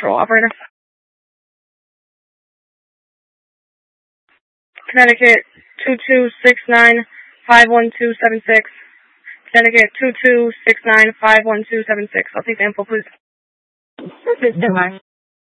Patrol operator. Connecticut 2269-51276. Connecticut 2269-51276. I'll take the info, please. Mr. Marsh.